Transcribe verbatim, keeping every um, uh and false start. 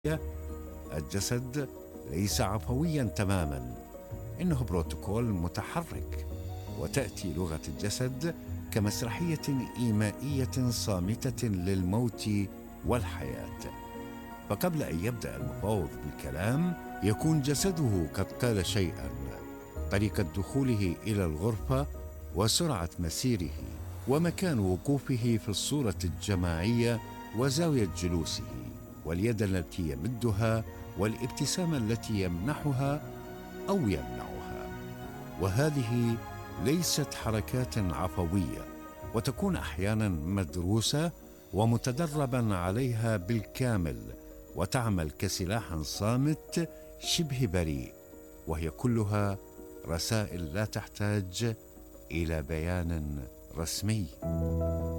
الجسد ليس عفويا تماما، إنه بروتوكول متحرك، وتأتي لغة الجسد كمسرحية إيمائية صامتة للموت والحياة. فقبل أن يبدأ المفاوض بالكلام يكون جسده قد قال شيئا، طريقة دخوله إلى الغرفة وسرعة مسيره ومكان وقوفه في الصورة الجماعية وزاوية جلوسه واليد التي يمدها والابتسامة التي يمنحها أو يمنعها. وهذه ليست حركات عفوية، وتكون أحيانا مدروسة ومتدربا عليها بالكامل، وتعمل كسلاح صامت شبه بريء، وهي كلها رسائل لا تحتاج إلى بيان رسمي.